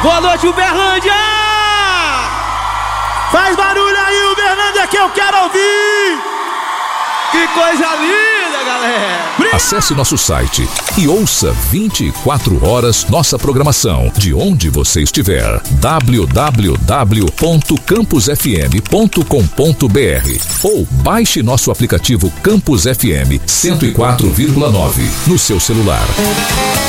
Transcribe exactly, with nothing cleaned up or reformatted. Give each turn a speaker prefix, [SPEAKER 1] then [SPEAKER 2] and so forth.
[SPEAKER 1] Boa noite, Uberlândia!
[SPEAKER 2] Faz barulho aí, Uberlândia, que eu quero ouvir!
[SPEAKER 1] Que coisa linda, galera!
[SPEAKER 3] Acesse nosso site e ouça vinte e quatro horas nossa programação de onde você estiver. w w w ponto campus f m ponto com ponto b r ou baixe nosso aplicativo Campus F M cento e quatro vírgula nove no seu celular.